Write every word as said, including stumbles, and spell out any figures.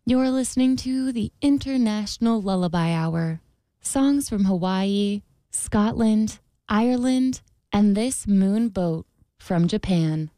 You're listening to the International Lullaby Hour. Songs from Hawaii, Scotland, Ireland, and this moon boat from Japan.